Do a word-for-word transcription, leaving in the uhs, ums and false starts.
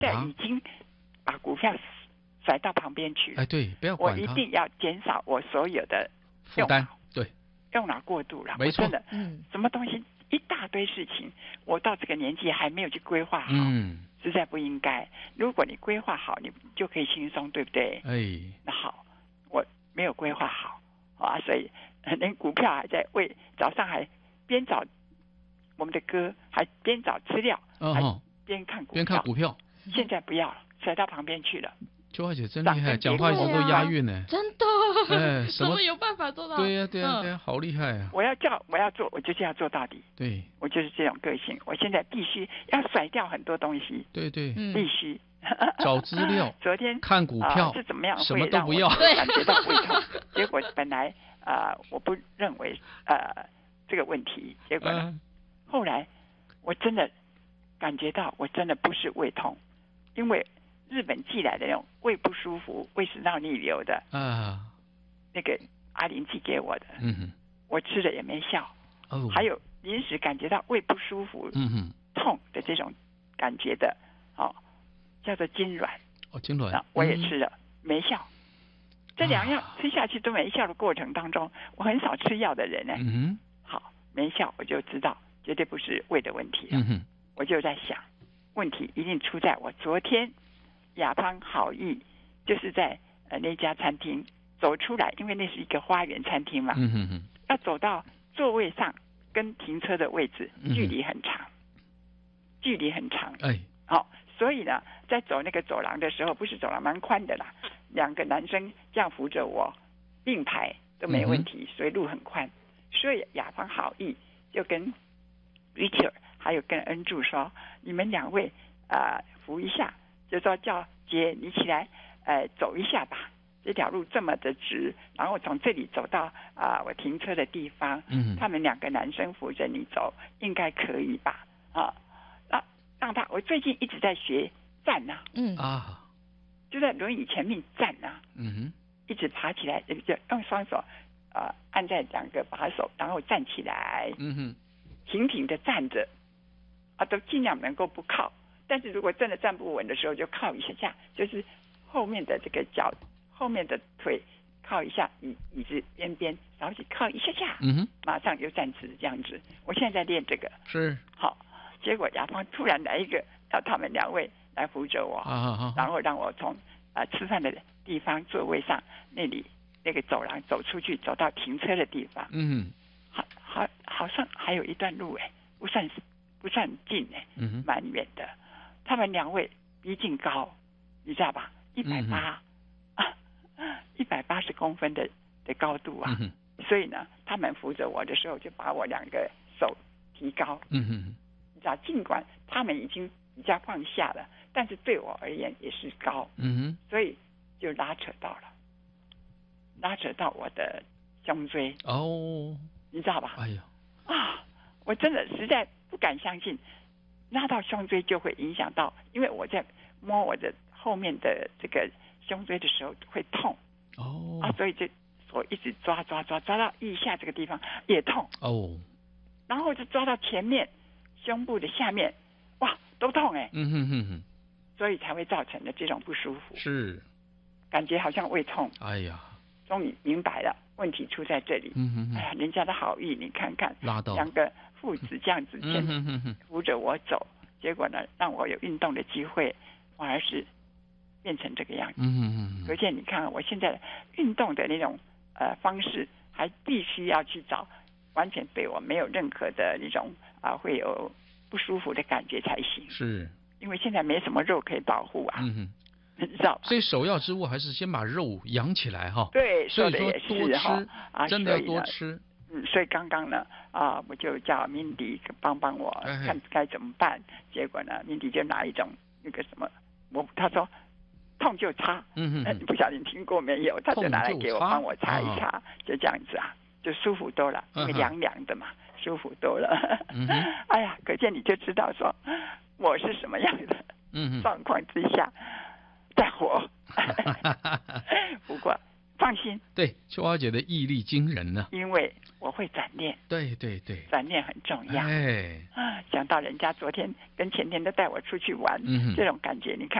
但已经把股票甩到旁边去了。 哎，对，不要管它， 我一定要减少我所有的负担，对， 用脑过度了。 没错， 我真的，嗯，什么东西一大堆事情，我到这个年纪还没有去规划好， 嗯， 实在不应该。如果你规划好，你就可以轻松，对不对？ 哎， 那好，我没有规划好啊，所以连股票还在为早上还边找我们的歌，还边找资料，哦、还边看股票， 边看股票。 现在不要了，甩到旁边去了。 秋华姐真厉害，讲话一直都押韵呢， 真的， 哎， 怎么有办法做到？ 对呀、啊，对呀、啊，对呀、啊，好厉害啊！ 我要叫，我要做，我就是要做到底。 对， 我就是这种个性。我现在必须要甩掉很多东西。 对对， 必须找资料。 昨天看股票、 呃、是怎么样， 什么都不要， 感觉到胃痛。结果本来呃我不认为呃这个问题，结果呢，呃、后来我真的感觉到我真的不是胃痛，因为日本寄来的那种胃不舒服、胃食道逆流的啊，那个阿玲寄给我的，嗯哼，我吃了也没效。哦，还有临时感觉到胃不舒服、嗯哼，痛的这种感觉的，哦，叫做痉挛。 哦，痉挛， 啊，我也吃了、嗯、没效。这两样吃下去都没效的过程当中，我很少吃药的人呢。嗯哼，好，没效我就知道绝对不是胃的问题了。嗯哼，我就在想，问题一定出在我昨天。亚芳好意就是在呃那家餐厅走出来，因为那是一个花园餐厅嘛，嗯哼哼，要走到座位上跟停车的位置距离很长，嗯、距离很长，哎，好、哦，所以呢，在走那个走廊的时候，不是走廊蛮宽的啦，两个男生这样扶着我并排都没问题，嗯、所以路很宽，所以亚芳好意就跟 Richard 还有跟恩柱说，你们两位呃扶一下。就说叫姐你起来呃走一下吧，这条路这么的直，然后从这里走到啊、呃、我停车的地方，嗯，他们两个男生扶着你走应该可以吧？啊，那让他我最近一直在学站呐、啊，嗯啊，就在轮椅前面站呐、啊，嗯哼，一直爬起来，就用双手啊、呃、按在两个把手，然后站起来，嗯哼，挺挺的站着，啊，都尽量能够不靠。但是如果真的站不稳的时候，就靠一下下，就是后面的这个脚，后面的腿靠一下椅椅子边边，然后去靠一下下，嗯哼，马上又站直这样子。我现在在练这个， 是好。结果亚芳突然来一个，要他们两位来扶着我，啊啊啊然后让我从啊、呃、吃饭的地方座位上那里那个走廊走出去，走到停车的地方。嗯，好好好像还有一段路哎，不算不算近哎，嗯，蛮远的。他们两位比颈高，你知道吧？一百八，一百八十公分的的高度啊！嗯、所以呢，他们扶着我的时候，就把我两个手提高。嗯哼，你知道，尽管他们已经比较放下了，但是对我而言也是高。嗯哼，所以就拉扯到了，拉扯到我的胸椎。哦，你知道吧？哎呀，啊，我真的实在不敢相信。拉到胸椎就会影响到，因为我在摸我的后面的这个胸椎的时候会痛哦啊，所以就我一直抓抓抓抓到腋下这个地方也痛哦，然后就抓到前面胸部的下面，哇，都痛哎，嗯哼哼哼，所以才会造成的这种不舒服，是感觉好像胃痛，哎呀，终于明白了问题出在这里，嗯哼哼，哎呀，人家的好意你看看，拉到两个。父子这样子牵扶着我走，结果呢，让我有运动的机会，反而是变成这个样子。嗯可见你看，我现在运动的那种呃方式，还必须要去找完全对我没有任何的那种啊、呃、会有不舒服的感觉才行。是，因为现在没什么肉可以保护啊。嗯你知道吧？所以首要之物还是先把肉养起来哈。 对， 所以说多吃， 啊、 真的要多吃。 嗯，所以刚刚呢，啊、呃，我就叫明迪帮帮我看该怎么办。结果呢，明迪就拿一种那个什么，我他说痛就擦，嗯嗯，不晓得你听过没有？他就拿来给我帮我擦一擦，啊、就这样子啊，就舒服多了，因为凉凉的嘛，嗯、舒服多了。嗯、哎呀，可见你就知道说我是什么样的状况之下在活。不过放心。 对，秋华姐的毅力惊人呢、啊。 因为我会转念。 对对对， 转念很重要。 哎， 啊，想到人家昨天跟前天都带我出去玩， 嗯、 这种感觉，你看。